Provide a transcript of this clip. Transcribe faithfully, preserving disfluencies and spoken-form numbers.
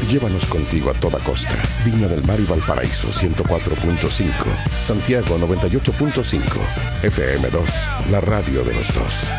Llévanos contigo a toda costa. Viña del Mar y Valparaíso ciento cuatro punto cinco. Santiago noventa y ocho punto cinco. F M dos, la radio de los dos.